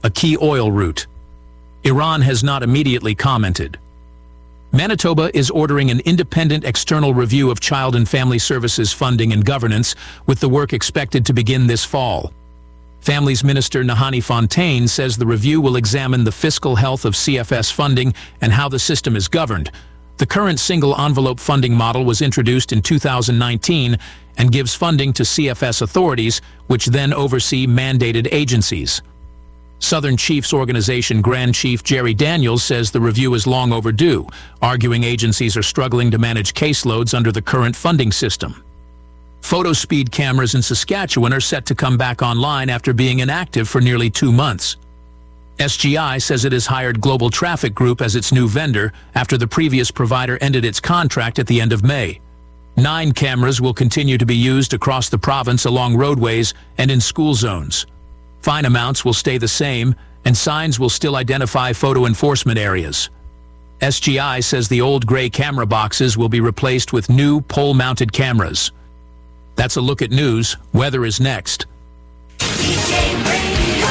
a key oil route. Iran has not immediately commented. Manitoba is ordering an independent external review of Child and Family Services funding and governance, with the work expected to begin this fall. Families Minister Nahanni Fontaine says the review will examine the fiscal health of CFS funding and how the system is governed. The current single-envelope funding model was introduced in 2019 and gives funding to CFS authorities, which then oversee mandated agencies. Southern Chiefs Organization Grand Chief Jerry Daniels says the review is long overdue, arguing agencies are struggling to manage caseloads under the current funding system. Photo speed cameras in Saskatchewan are set to come back online after being inactive for nearly 2 months. SGI says it has hired Global Traffic Group as its new vendor after the previous provider ended its contract at the end of May. 9 cameras will continue to be used across the province along roadways and in school zones. Fine amounts will stay the same, and signs will still identify photo enforcement areas. SGI says the old gray camera boxes will be replaced with new pole-mounted cameras. That's a look at news. Weather is next. CJ Radio,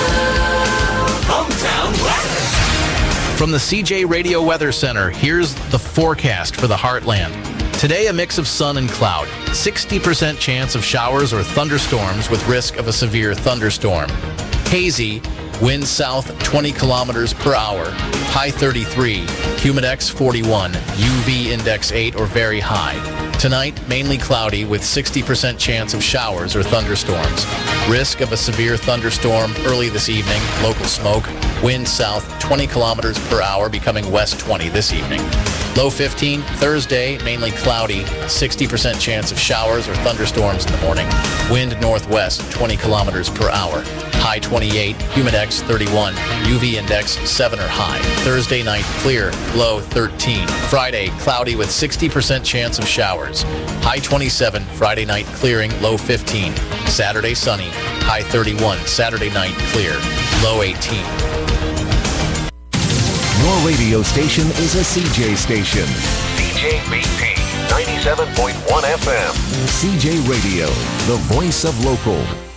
hometown weather. From the CJ Radio Weather Center, here's the forecast for the Heartland. Today, a mix of sun and cloud. 60% chance of showers or thunderstorms with risk of a severe thunderstorm. Hazy, wind south 20 kilometers per hour, high 33, humidex 41, UV index 8 or very high. Tonight, mainly cloudy with 60% chance of showers or thunderstorms. Risk of a severe thunderstorm early this evening, local smoke. Wind south 20 kilometers per hour, becoming west 20 this evening. Low 15, Thursday, mainly cloudy, 60% chance of showers or thunderstorms in the morning. Wind northwest 20 kilometers per hour. High 28, humidex 31, UV index 7 or high. Thursday night clear, low 13. Friday, cloudy with 60% chance of showers. High 27, Friday night clearing, low 15. Saturday sunny, high 31. Saturday night clear, low 18. Your radio station is a CJ station. CJBP 97.1 FM. CJ Radio, the voice of local.